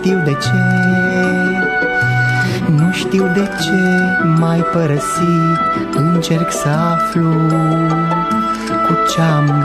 știu de ce, nu știu de ce m-ai părăsit. Încerc să aflu cu ce-am